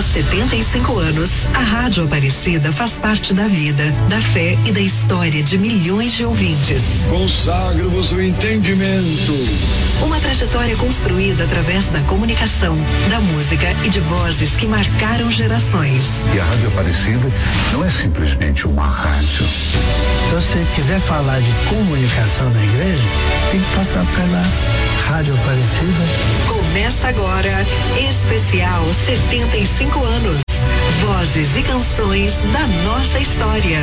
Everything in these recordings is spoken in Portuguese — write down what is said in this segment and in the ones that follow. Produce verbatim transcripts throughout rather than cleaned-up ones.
setenta e cinco anos, a Rádio Aparecida faz parte da vida, da fé e da história de milhões de ouvintes. Consagro-vos o entendimento. Uma trajetória construída através da comunicação, da música e de vozes que marcaram gerações. E a Rádio Aparecida não é simplesmente uma rádio. Então, se quiser falar de comunicação na igreja, tem que passar pela Rádio Aparecida. Começa agora, especial setenta e cinco anos. Vozes e canções da nossa história.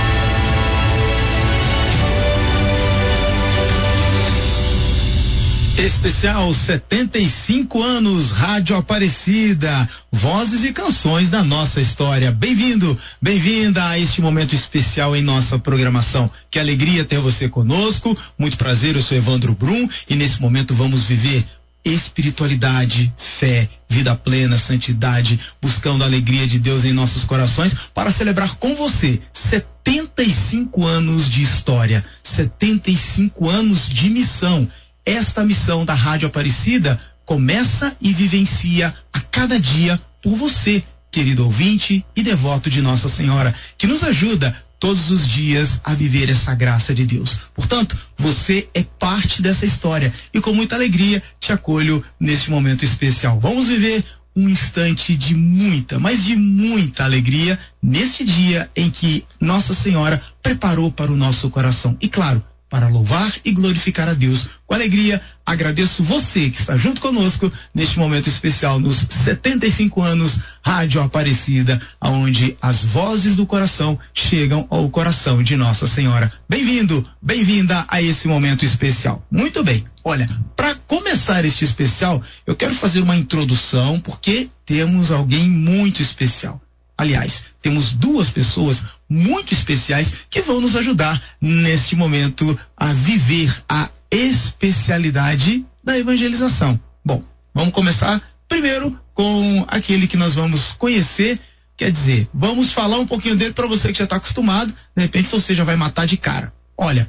Especial setenta e cinco anos, Rádio Aparecida, vozes e canções da nossa história. Bem-vindo, bem-vinda a este momento especial em nossa programação. Que alegria ter você conosco, muito prazer, eu sou Evandro Brum e nesse momento vamos viver espiritualidade, fé, vida plena, santidade, buscando a alegria de Deus em nossos corações para celebrar com você setenta e cinco anos de história, setenta e cinco anos de missão. Esta missão da Rádio Aparecida começa e vivencia a cada dia por você, querido ouvinte e devoto de Nossa Senhora, que nos ajuda todos os dias a viver essa graça de Deus. Portanto, você é parte dessa história e com muita alegria te acolho neste momento especial. Vamos viver um instante de muita, mas de muita alegria neste dia em que Nossa Senhora preparou para o nosso coração. E claro, para louvar e glorificar a Deus. Com alegria, agradeço você que está junto conosco neste momento especial nos setenta e cinco anos Rádio Aparecida, onde as vozes do coração chegam ao coração de Nossa Senhora. Bem-vindo, bem-vinda a esse momento especial. Muito bem, olha, para começar este especial, eu quero fazer uma introdução porque temos alguém muito especial. Aliás, temos duas pessoas muito especiais que vão nos ajudar neste momento a viver a especialidade da evangelização. Bom, vamos começar primeiro com aquele que nós vamos conhecer, quer dizer, vamos falar um pouquinho dele para você que já está acostumado, de repente você já vai matar de cara. Olha,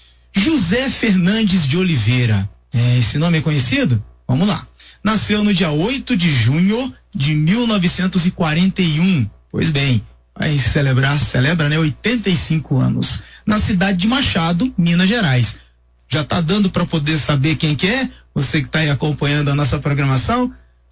José Fernandes de Oliveira, é, esse nome é conhecido? Vamos lá. Nasceu no dia oito de junho de mil novecentos e quarenta e um. Pois bem, vai celebrar, celebra, né, oitenta e cinco anos, na cidade de Machado, Minas Gerais. Já tá dando para poder saber quem que é? Você que está aí acompanhando a nossa programação?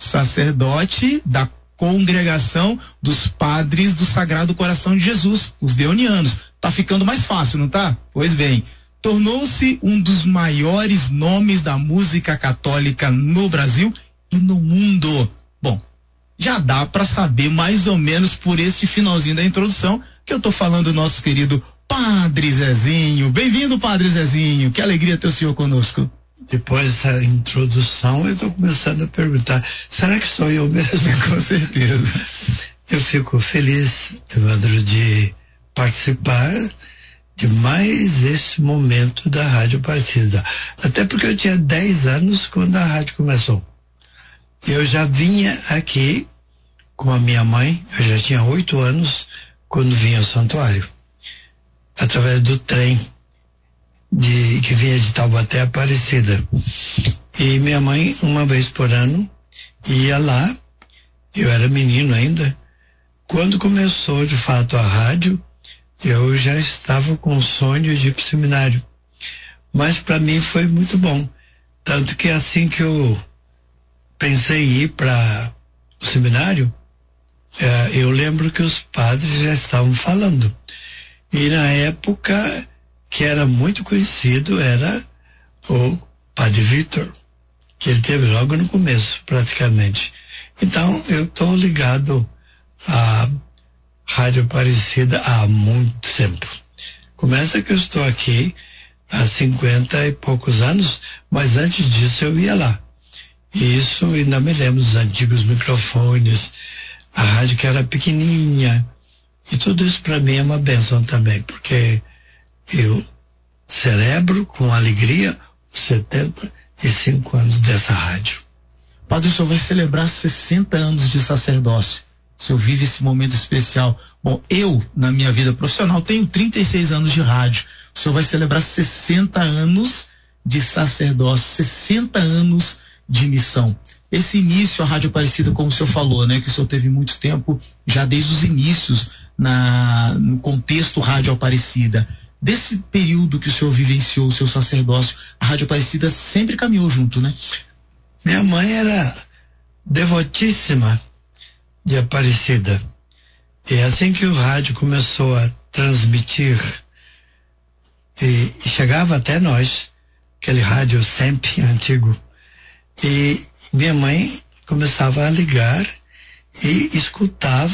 Sacerdote da Congregação dos Padres do Sagrado Coração de Jesus, os deonianos. Tá ficando mais fácil, não tá? Pois bem, tornou-se um dos maiores nomes da música católica no Brasil e no mundo. Bom, já dá para saber mais ou menos por esse finalzinho da introdução que eu tô falando do nosso querido Padre Zezinho. Bem-vindo, Padre Zezinho. Que alegria ter o senhor conosco. Depois dessa introdução, eu tô começando a perguntar, será que sou eu mesmo? Com certeza. Eu fico feliz, Evandro, de participar de mais esse momento da Rádio Aparecida. Até porque eu tinha dez anos quando a rádio começou. Eu já vinha aqui com a minha mãe, eu já tinha oito anos quando vinha ao santuário, através do trem de, que vinha de Taubaté a Aparecida. E minha mãe, uma vez por ano, ia lá, eu era menino ainda. Quando começou de fato a rádio, eu já estava com o sonho de ir para o seminário. Mas para mim foi muito bom. Tanto que assim que eu pensei em ir para o seminário, eh, eu lembro que os padres já estavam falando. E na época que era muito conhecido era o Padre Vitor, que ele teve logo no começo, praticamente. Então eu estou ligado à Rádio Aparecida há muito tempo. Começa que eu estou aqui há cinquenta e poucos anos, mas antes disso eu ia lá. E isso ainda me lembro dos antigos microfones, a rádio que era pequenininha. E tudo isso para mim é uma bênção também, porque eu celebro com alegria os setenta e cinco anos dessa rádio. Padre, o senhor vai celebrar sessenta anos de sacerdócio. O senhor vive esse momento especial. Bom, eu, na minha vida profissional, tenho trinta e seis anos de rádio. O senhor vai celebrar sessenta anos de sacerdócio, sessenta anos de missão. esse início, a Rádio Aparecida, como o senhor falou, né, que o senhor teve muito tempo, já desde os inícios, na, no contexto Rádio Aparecida. Desse período que o senhor vivenciou o seu sacerdócio, a Rádio Aparecida sempre caminhou junto, né? Minha mãe era devotíssima de Aparecida. E assim que o rádio começou a transmitir, e, e chegava até nós, aquele rádio sempre antigo, e minha mãe começava a ligar e escutava